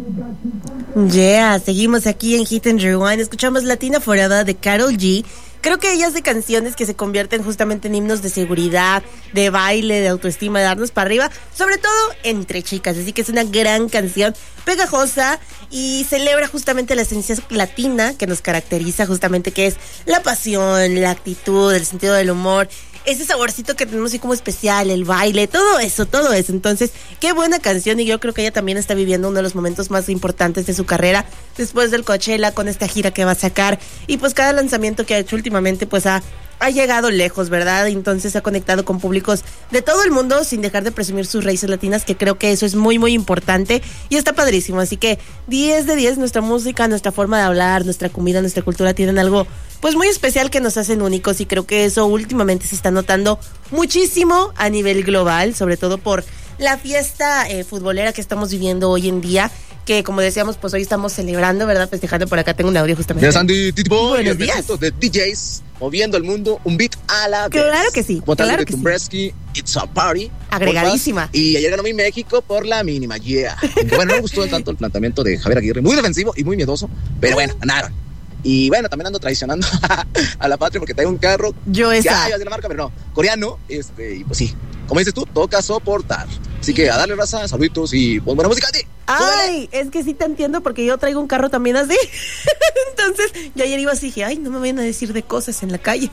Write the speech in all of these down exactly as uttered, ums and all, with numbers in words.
Yeah, seguimos aquí en Hit and Rewind. Escuchamos Latina Forever de Karol G. Creo que ella hace canciones que se convierten justamente en himnos de seguridad, de baile, de autoestima, de darnos para arriba, sobre todo entre chicas. Así que es una gran canción, pegajosa, y celebra justamente la esencia latina que nos caracteriza, justamente, que es la pasión, la actitud, el sentido del humor, ese saborcito que tenemos así como especial, el baile, todo eso, todo eso. Entonces, qué buena canción, y yo creo que ella también está viviendo uno de los momentos más importantes de su carrera, después del Coachella, con esta gira que va a sacar, y pues cada lanzamiento que ha hecho últimamente, pues ha, ha llegado lejos, ¿verdad? Entonces ha conectado con públicos de todo el mundo, sin dejar de presumir sus raíces latinas, que creo que eso es muy, muy importante, y está padrísimo. Así que diez de diez, nuestra música, nuestra forma de hablar, nuestra comida, nuestra cultura tienen algo pues muy especial que nos hacen únicos, y creo que eso últimamente se está notando muchísimo a nivel global, sobre todo por la fiesta eh, futbolera que estamos viviendo hoy en día, que como decíamos, pues hoy estamos celebrando, ¿verdad? Festejando. Por acá tengo un audio justamente. De Sandy Titboy, buenos días. De D Js moviendo el mundo, un beat a la vez. Claro que sí, como tal claro de que Tumbreski, sí. It's a Party. Agregadísima. Y ayer ganó mi México por la mínima, yeah. Aunque bueno, no me gustó tanto el planteamiento de Javier Aguirre, muy defensivo y muy miedoso, pero bueno, nada. Y bueno, también ando traicionando a la patria porque traigo un carro. Yo esa. Ya, ya de la marca, pero no, coreano, este, y pues sí, como dices tú, toca soportar. Así que a darle raza, saluditos y pues, buena música a ti. Ay, es que sí te entiendo, porque yo traigo un carro también así. Entonces, yo ayer iba así, dije, ay, no me vayan a decir de cosas en la calle.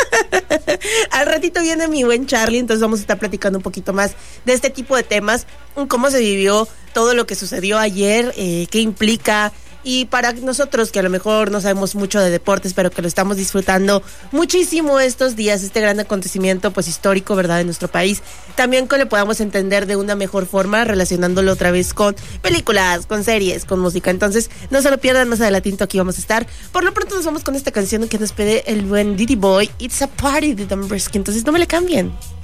Al ratito viene mi buen Charlie, entonces vamos a estar platicando un poquito más de este tipo de temas, cómo se vivió todo lo que sucedió ayer, eh, qué implica. Y para nosotros que a lo mejor no sabemos mucho de deportes, pero que lo estamos disfrutando muchísimo estos días, este gran acontecimiento pues histórico, ¿verdad?, de nuestro país, también que lo podamos entender de una mejor forma, relacionándolo otra vez con películas, con series, con música. Entonces, no se lo pierdan, más adelantito aquí vamos a estar. Por lo pronto nos vamos con esta canción que nos pide el buen Diddy Boy, It's a Party de Tumbreski. Entonces, no me le cambien.